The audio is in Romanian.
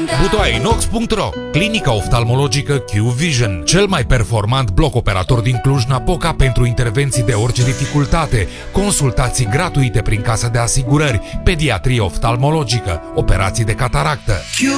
Butoainox.ro, clinica oftalmologică Q-Vision, cel mai performant bloc operator din Cluj-Napoca pentru intervenții de orice dificultate, consultații gratuite prin casă de asigurări, pediatrie oftalmologică, operații de cataractă.